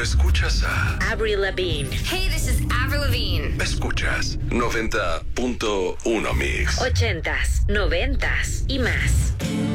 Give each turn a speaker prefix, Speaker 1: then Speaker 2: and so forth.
Speaker 1: escuchas a
Speaker 2: Avril Lavigne.
Speaker 3: Hey, this is Avril Lavigne.
Speaker 1: Escuchas 90.1 Mix.
Speaker 2: 80s, 90s y más.